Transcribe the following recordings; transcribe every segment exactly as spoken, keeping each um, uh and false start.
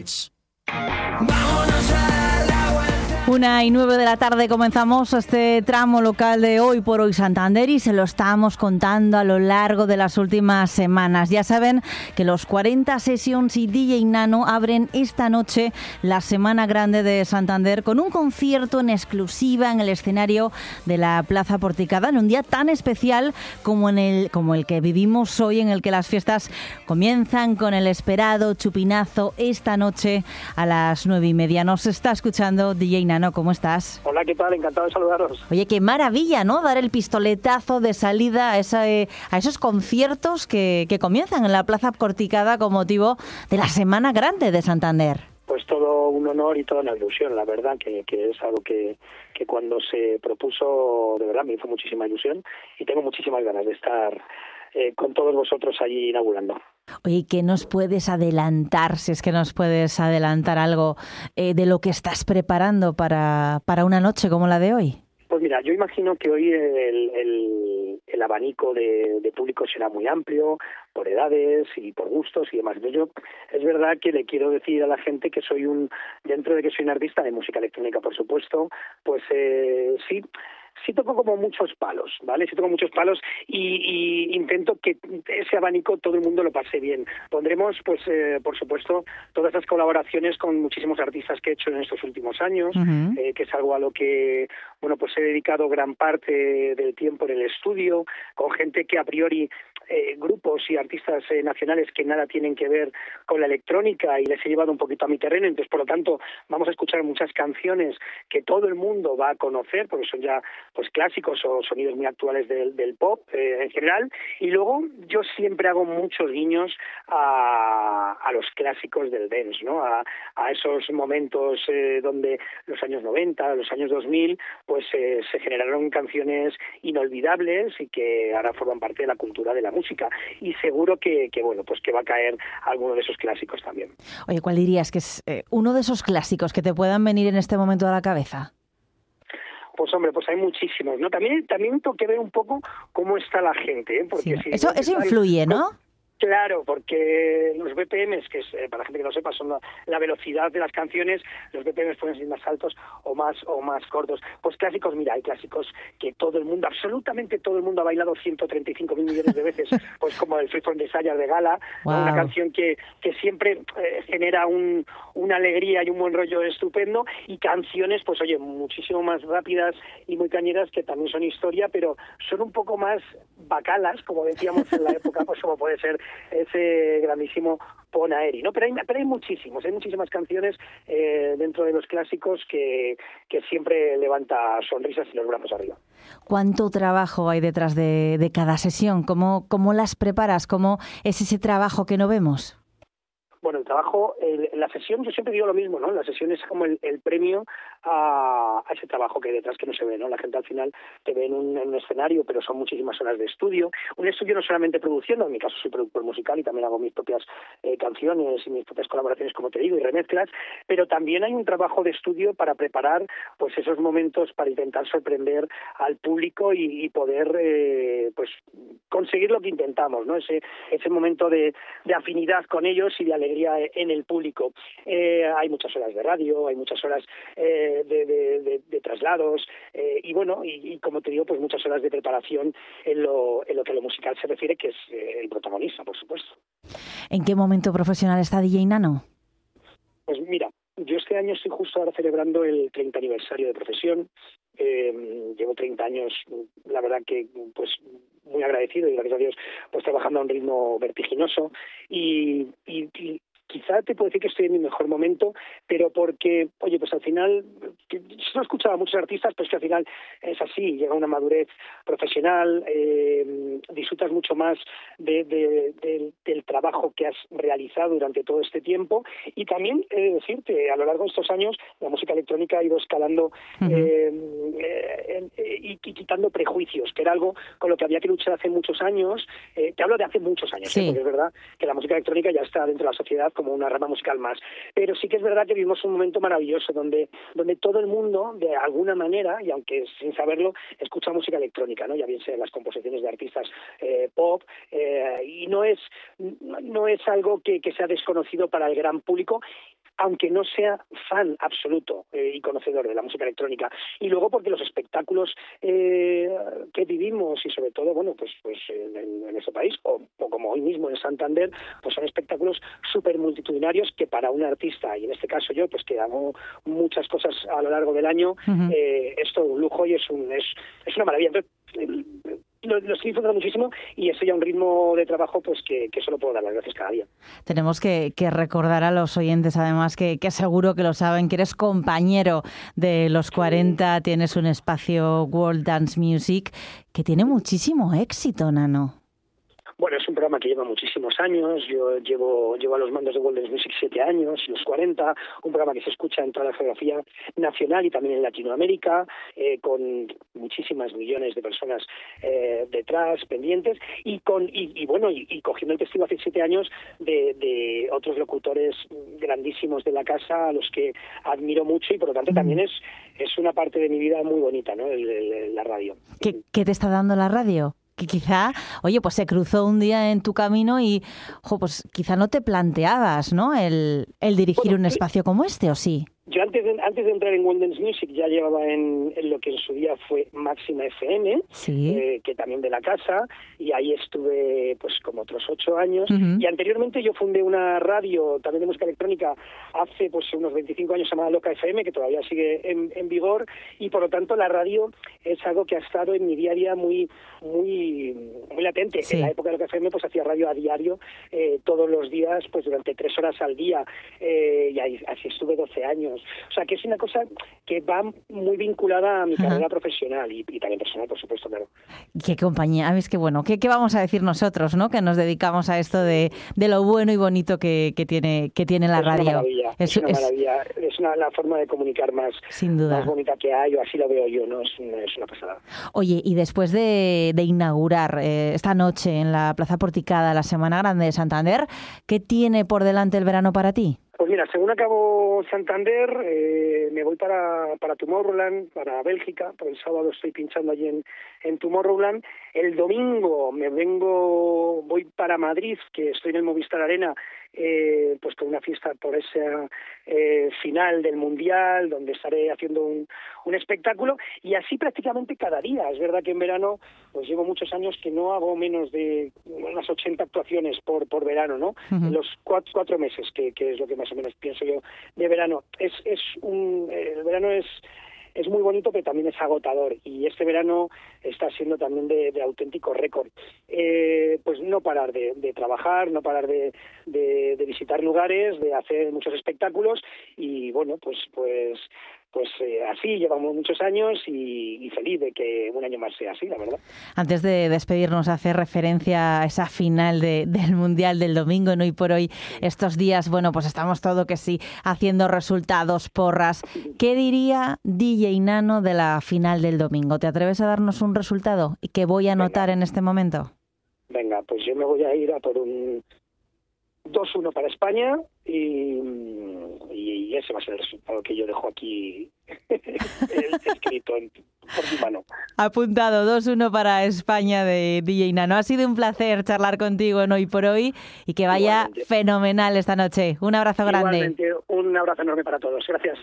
Hits. Una y nueve de la tarde comenzamos este tramo local de Hoy por Hoy Santander y se lo estamos contando a lo largo de las últimas semanas. Ya saben que los cuarenta Sessions y D J Nano abren esta noche la Semana Grande de Santander con un concierto en exclusiva en el escenario de la Plaza Porticada en un día tan especial como, en el, como el que vivimos hoy, en el que las fiestas comienzan con el esperado chupinazo esta noche a las nueve y media. Nos está escuchando D J Nano. ¿Cómo estás? Hola, ¿qué tal? Encantado de saludaros. Oye, qué maravilla, ¿no? Dar el pistoletazo de salida a, esa, eh, a esos conciertos que, que comienzan en la Plaza Porticada con motivo de la Semana Grande de Santander. Pues todo un honor y toda una ilusión, la verdad, que, que es algo que, que cuando se propuso, de verdad, me hizo muchísima ilusión y tengo muchísimas ganas de estar eh, con todos vosotros allí inaugurando. Oye, ¿qué nos puedes adelantar, si es que nos puedes adelantar algo eh, de lo que estás preparando para, para una noche como la de hoy? Pues mira, yo imagino que hoy el, el, el abanico de, de público será muy amplio, por edades y por gustos y demás. Yo es verdad que le quiero decir a la gente que soy un, dentro de que soy un artista de música electrónica, por supuesto, pues eh, sí, sí toco como muchos palos, ¿vale? Sí toco muchos palos y, y intento que ese abanico todo el mundo lo pase bien. Pondremos, pues, eh, por supuesto, todas las colaboraciones con muchísimos artistas que he hecho en estos últimos años, uh-huh. eh, que es algo a lo que, bueno, pues he dedicado gran parte del tiempo en el estudio, con gente que a priori eh, grupos y artistas eh, nacionales que nada tienen que ver con la electrónica y les he llevado un poquito a mi terreno. Entonces, por lo tanto, vamos a escuchar muchas canciones que todo el mundo va a conocer, porque son ya pues clásicos o sonidos muy actuales del, del pop eh, en general. Y luego yo siempre hago muchos guiños a, a los clásicos del dance, ¿no? A, a esos momentos eh, donde los años noventa, los años dos mil, pues eh, se generaron canciones inolvidables y que ahora forman parte de la cultura de la música. Y seguro que, que bueno, pues que va a caer alguno de esos clásicos también. Oye, ¿cuál dirías que es eh, uno de esos clásicos que te puedan venir en este momento a la cabeza? Pues hombre, pues hay muchísimos, ¿no? También también tengo que ver un poco cómo está la gente, ¿eh? Porque sí, si eso, eso influye, ¿no? Claro, porque los B P Ms, que es, eh, para la gente que no sepa, son la, la velocidad de las canciones, los B P Ms pueden ser más altos o más o más cortos. Pues clásicos, mira, hay clásicos que todo el mundo, absolutamente todo el mundo ha bailado ciento treinta y cinco mil millones de veces, pues como el Free From Desire de Gala, wow. ¿no? Una canción que, que siempre eh, genera un, una alegría y un buen rollo estupendo, y canciones, pues oye, muchísimo más rápidas y muy cañeras que también son historia, pero son un poco más bacalas, como decíamos en la época, pues como puede ser ese grandísimo Pon Aeri, ¿no? Pero hay, pero hay muchísimos, hay muchísimas canciones eh, dentro de los clásicos que, que siempre levanta sonrisas y los brazos arriba. ¿Cuánto trabajo hay detrás de, de cada sesión? ¿Cómo, cómo las preparas? ¿Cómo es ese trabajo que no vemos? Bueno, el trabajo, el, la sesión, yo siempre digo lo mismo, ¿no? La sesión es como el, el premio a, a ese trabajo que hay detrás que no se ve, ¿no? La gente al final te ve en un, en un escenario, pero son muchísimas horas de estudio. Un estudio no solamente produciendo, en mi caso soy productor musical y también hago mis propias eh, canciones y mis propias colaboraciones, como te digo, y remezclas, pero también hay un trabajo de estudio para preparar pues esos momentos para intentar sorprender al público y, y poder eh, pues conseguir lo que intentamos, ¿no? Ese, ese momento de, de afinidad con ellos y de alegría en el público. Eh, hay muchas horas de radio, hay muchas horas eh, de, de, de, de traslados eh, y bueno, y, y como te digo, pues muchas horas de preparación en lo, en lo que a lo musical se refiere, que es eh, el protagonista, por supuesto. ¿En qué momento profesional está D J Nano? Pues mira, yo este año estoy justo ahora celebrando el treinta aniversario de profesión. Eh, llevo treinta años, la verdad que pues muy agradecido y gracias a Dios pues trabajando a un ritmo vertiginoso y, y, y quizá te puedo decir que estoy en mi mejor momento, pero porque, oye, pues al final, yo he escuchado a muchos artistas, pues que al final es así, llega una madurez profesional, eh, disfrutas mucho más de, de, de, del trabajo que has realizado durante todo este tiempo, y también he de decirte, a lo largo de estos años, la música electrónica ha ido escalando uh-huh. eh, eh, eh, y, y quitando prejuicios, que era algo con lo que había que luchar hace muchos años, eh, te hablo de hace muchos años, sí. ¿eh? Porque es verdad que la música electrónica ya está dentro de la sociedad como una rama musical más. Pero sí que es verdad que vivimos un momento maravilloso donde donde todo el mundo, de alguna manera, y aunque sin saberlo, escucha música electrónica, ¿no? Ya bien sea las composiciones de artistas eh, pop, eh, y no es no es algo que, que sea desconocido para el gran público. aunque no sea fan absoluto eh, y conocedor de la música electrónica. Y luego porque los espectáculos eh, que vivimos y sobre todo, bueno, pues pues en, en ese país, o, o como hoy mismo en Santander, pues son espectáculos súper multitudinarios que para un artista, y en este caso yo, pues que hago muchas cosas a lo largo del año, uh-huh. eh, esto es un lujo y es un es, es una maravilla. Entonces, el, Lo, lo estoy disfrutando muchísimo y estoy a un ritmo de trabajo pues que, que solo puedo dar las gracias cada día. Tenemos que, que recordar a los oyentes, además, que, que seguro que lo saben, que eres compañero de los cuarenta, sí. Tienes un espacio World Dance Music que tiene muchísimo éxito, Nano. Bueno, es un programa que lleva muchísimos años. Yo llevo llevo a los mandos de World Dance Music siete años, los cuarenta, un programa que se escucha en toda la geografía nacional y también en Latinoamérica, eh, con muchísimas millones de personas eh, detrás, pendientes, y con y, y bueno, y, y cogiendo el testigo hace siete años de, de otros locutores grandísimos de la casa, a los que admiro mucho, y por lo tanto también es, es una parte de mi vida muy bonita, ¿no? El, el, la radio. ¿Qué, ¿Qué te está dando la radio? Que quizá, oye, pues se cruzó un día en tu camino y, ojo, pues quizá no te planteabas, ¿no? El, el dirigir bueno, un espacio como este, ¿o sí? Yo antes de, antes de entrar en World Dance Music ya llevaba en, en lo que en su día fue Máxima F M, sí. eh, que también de la casa, y ahí estuve pues como otros ocho años. Uh-huh. Y anteriormente yo fundé una radio también de música electrónica hace pues unos veinticinco años, llamada Loca F M, que todavía sigue en, en vigor, y por lo tanto la radio es algo que ha estado en mi día a día muy muy muy latente. Sí. En la época de Loca F M pues hacía radio a diario, eh, todos los días, pues durante tres horas al día, eh, y ahí, así estuve doce años. O sea, que es una cosa que va muy vinculada a mi Ajá. carrera profesional y, y también personal, por supuesto, claro. Qué compañía, ¿ves? Qué bueno. ¿Qué, qué vamos a decir nosotros, ¿no? Que nos dedicamos a esto de, de lo bueno y bonito que, que tiene que tiene la es radio. Una maravilla, es, es una maravilla. Es una la forma de comunicar más, sin duda. más bonita que hay, o así lo veo yo, ¿no? Es una, es una pasada. Oye, y después de, de inaugurar eh, esta noche en la Plaza Porticada la Semana Grande de Santander, ¿qué tiene por delante el verano para ti? Pues mira, según acabo Santander, eh, me voy para, para Tomorrowland, para Bélgica. Por el sábado estoy pinchando allí en, en Tomorrowland. El domingo me vengo, voy para Madrid, que estoy en el Movistar Arena, eh, pues por una fiesta por esa eh, final del Mundial, donde estaré haciendo un, un espectáculo, y así prácticamente cada día. Es verdad que en verano pues llevo muchos años que no hago menos de unas ochenta actuaciones por por verano, ¿no? Uh-huh. En los cuatro, cuatro meses, que, que es lo que más o menos pienso yo de verano. Es es un el verano es es muy bonito, pero también es agotador, y este verano está siendo también de, de auténtico récord. Eh, pues no parar de, de trabajar, no parar de, de, de visitar lugares, de hacer muchos espectáculos, y bueno, pues pues pues eh, así llevamos muchos años, y, y feliz de que un año más sea así, la verdad. Antes de despedirnos, hacer referencia a esa final de, del Mundial del domingo, ¿no? Y por hoy, estos días, bueno, pues estamos todo que sí, haciendo resultados, porras. ¿Qué diría D J Nano de la final del domingo? ¿Te atreves a darnos un resultado y que voy a anotar en este momento? Venga, pues yo me voy a ir a por un dos uno para España, y, y ese va a ser el resultado que yo dejo aquí escrito en, por mi mano. Apuntado, dos uno para España de D J Nano. Ha sido un placer charlar contigo en Hoy por Hoy, y que vaya Igualmente. Fenomenal esta noche. Un abrazo grande. Igualmente, un abrazo enorme para todos. Gracias.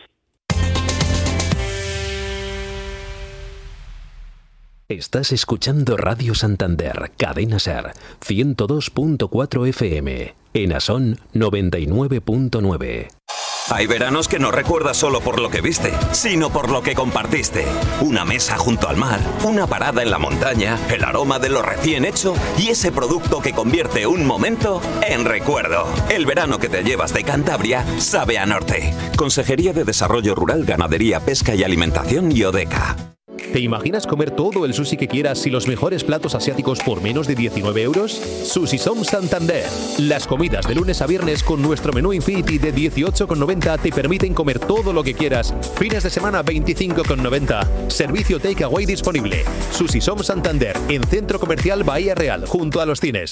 Estás escuchando Radio Santander, Cadena Ser, ciento dos punto cuatro F M, en Asón noventa y nueve punto nueve. Hay veranos que no recuerdas solo por lo que viste, sino por lo que compartiste. Una mesa junto al mar, una parada en la montaña, el aroma de lo recién hecho y ese producto que convierte un momento en recuerdo. El verano que te llevas de Cantabria sabe a norte. Consejería de Desarrollo Rural, Ganadería, Pesca y Alimentación y Odeca. ¿Te imaginas comer todo el sushi que quieras y los mejores platos asiáticos por menos de diecinueve euros? Sushi Som Santander. Las comidas de lunes a viernes con nuestro menú Infinity de dieciocho con noventa te permiten comer todo lo que quieras. Fines de semana veinticinco con noventa. Servicio takeaway disponible. Sushi Som Santander, en Centro Comercial Bahía Real, junto a los cines.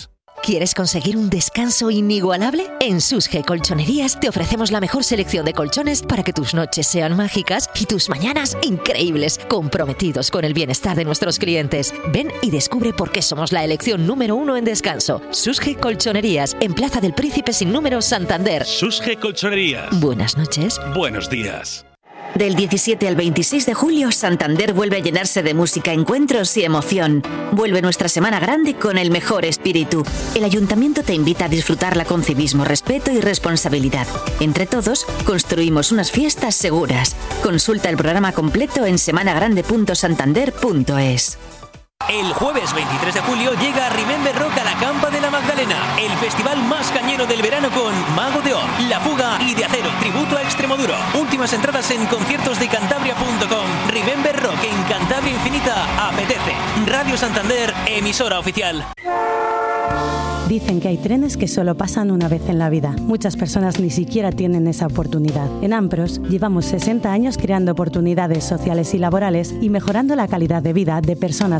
¿Quieres conseguir un descanso inigualable? En Susge Colchonerías te ofrecemos la mejor selección de colchones para que tus noches sean mágicas y tus mañanas increíbles, comprometidos con el bienestar de nuestros clientes. Ven y descubre por qué somos la elección número uno en descanso. Susge Colchonerías, en Plaza del Príncipe sin número, Santander. Susge Colchonerías. Buenas noches. Buenos días. Del diecisiete al veintiséis de julio, Santander vuelve a llenarse de música, encuentros y emoción. Vuelve nuestra Semana Grande con el mejor espíritu. El Ayuntamiento te invita a disfrutarla con civismo, respeto y responsabilidad. Entre todos, construimos unas fiestas seguras. Consulta el programa completo en semana grande punto santander punto es. El jueves veintitrés de julio llega Remember Rock a la Campa de la Magdalena, el festival más cañero del verano con Mago de Oz, La Fuga y De Acero, tributo a Extremoduro. Últimas entradas en conciertos de cantabria punto com. Remember Rock en Cantabria Infinita apetece. Radio Santander, emisora oficial. Dicen que hay trenes que solo pasan una vez en la vida. Muchas personas ni siquiera tienen esa oportunidad. En Ampros llevamos sesenta años creando oportunidades sociales y laborales y mejorando la calidad de vida de personas